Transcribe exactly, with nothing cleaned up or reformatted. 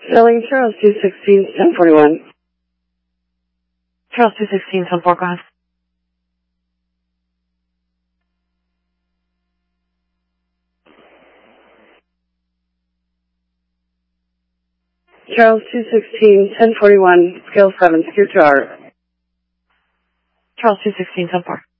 Selling Charles two sixteen, ten forty-one. Charles two sixteen, ten four, go ahead. Charles two sixteen, ten forty-one, scale seven, secure to R. Charles two sixteen, ten four.